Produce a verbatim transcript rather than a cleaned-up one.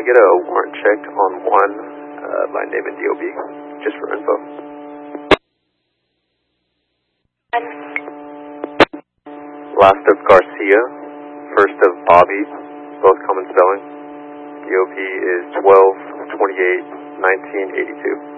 I get a warrant check on one uh, by name and D O B, just for info? Last of Garcia, first of Bobby, both common spelling. D O B is twelve twenty-eight nineteen eighty-two.